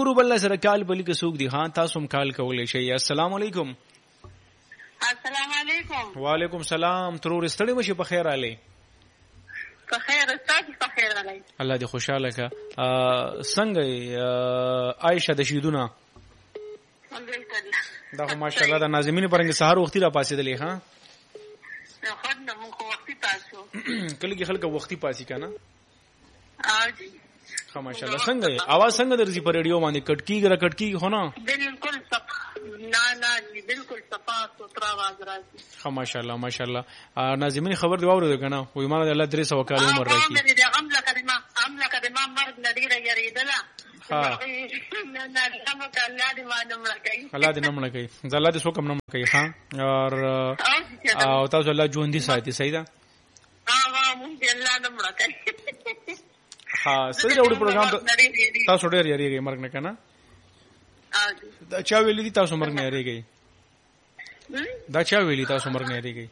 اورو بل سره کال بلی کې سوق دي ها تاسو هم کال کولای شئ. السلام علیکم. السلام علیکم. وعلیکم السلام. ترور ستړي مشه په خیر علي. په خیر تاسو په خیر علي. الله دې خوشاله کا. څنګه عائشہ د شیدونه دا خو ماشاءالله د ناظمین پرنګ سحر وختي را پاسېدلې ها خود نه مونږ وختي پاسو کله کې خلک وختي پاسې کنه جی خو ماشاءالله څنګه आवाज څنګه درځي په ریډیو باندې کټکی هو نه بالکل نه بالکل صفا سترا आवाज راځي خو ماشاءالله ناظمین خبر دی واورو کنه وې مانه الله 300 کال عمر راکړي عمله کلمه مرګ نډیره یریدله الله دې نمړه کوي الله دې څوک نمړه کوي ها او تاسو الله ژوند دي ساتي صحیح ده مونږ الله نمړه کوي ها سړي وړو پروګرام تاسو ډېر یریږي مرګ نه کنه دا چا ویلي دي تاسو مرګ نه یریږي دا چا ویلي تاسو مرګ نه یریږي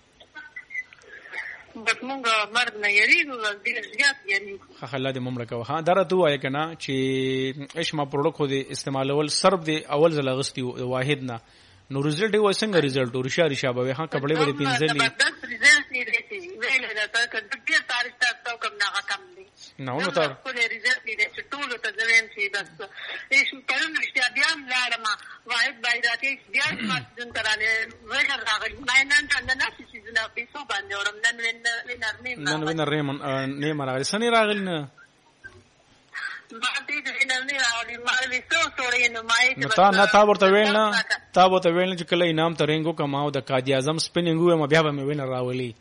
بس مونږ مرګ نه یریږو ډېر زیات یریږو الله دې ممړه کوي ها درته وایي کنه چې اشما پروډکټ خو دې استعمالول صرف دې اول ځل غستي واحد نه نو رزلټ یې څنګه رزلټ ورشا به ها کپڑے به پینځلې رزلټ یې ویل دا ته ډېر تاریخ تاسو کوم نه کم دي نو تر خپل رزلټ دې چې ټول ته ځوین شي بس هیڅ پرون رښتیا بیا لاړم واحد بایراتي بیا مسجد تراله وګر راغلی مې نن نه چې نه پیسو باندې ورم نن وینر نه راغلی سنې راغلی نه تا ورته ویل نه چې کله انعام ترنګو کماو د قاضي اعظم سپیننګ و بیا به مې وینر راولي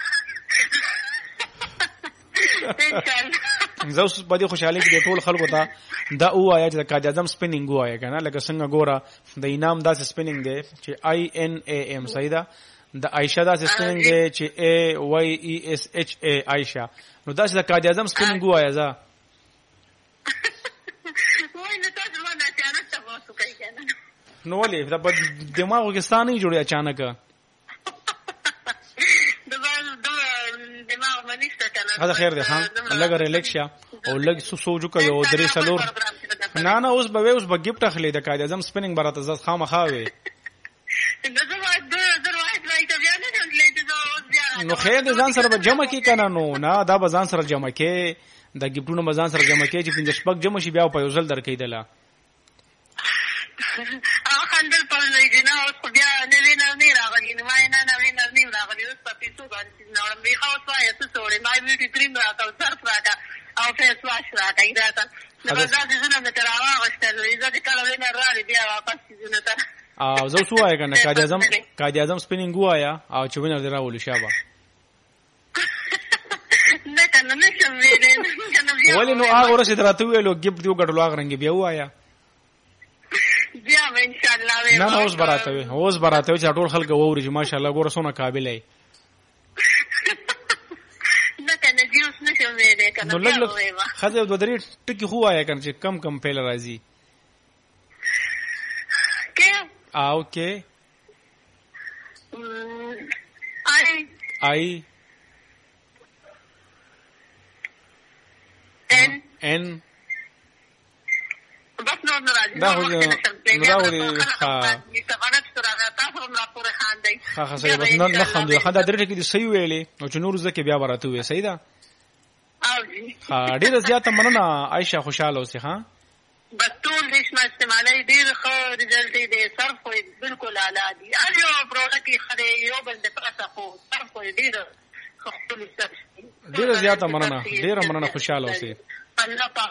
زه اوس په دې خوشاله کې ټول خلکو ته دا وایا چې د قاضي اعظم سپیننګ وایا کنه لکه څنګه ګوره د انعام داسې سپیننګ دی چې INAM صحیح ده د عائشہ داسې سپیننګ دی چې AYESHA عائشہ نو داسې د قاضي اعظم سپیننګ وایا ځه نو ولې دا په دماغو کې ستانه جوړي اچانک دماغ باندې ستنه دا خیر دی ها لګ ریلیکشیا او لګ سوچو کوي او درې سلور نه اوس به ګفټ اخلي د قائد اعظم سپیننګ برات زړه خامخاوي نو خیر دې ځان سره به جمع کی کنه نو نه دا به ځان سره جمع کې د ګفټونو به ځان سره جمع کې چې پنځه شپږ جمع شي بیا په یو ځل درکېدله خندل پر لګینا اوس بیا نه راغلی نو ما نه راغلی اوس په پیسو باندې نو مې خاص وایي څه سوري ما بیوټي کریم راکاو صرف راکا او فیس واش راکا ایراته نو زاد زنه مې تر واغشتل عزت کله وینه راځي بیا واپس زنه ته او زه سو وای کنه قاضي اعظم سپیننګ وایا او چې وینر دی راول شابه نه کنه نشم ویلې ولې نو هغه ورسې دراته ویلو ګفټ دیو ګټلو هغه رنګ بیا وایا بیا ان شاء الله نه اوس براته چې ټول خلک ووري چې ماشاءالله ګوره سونه قابل ای نه کنه جوس نشم ویلې کنه نو لګ خځه د درې ټکی خو وایا کنه چې کم پیل راځي اوکے I N بس نور ناراضي دا هو ها صحیح بس نه خندو خدا درې کې دي صحیح ویلې او چې نور زکه بیا براته وي صحیح ده ها ډیره زیاته مننه عائشہ خوشاله اوسې ها بس ټول ریشما استعمالي ډیر ښه رزلټ دی صرف خو بالکل اعلی دی یو پروډکټ خره یو بل د پاسه خو صرف خو ډیر زیاته مننه خوشاله اوسې الله پاک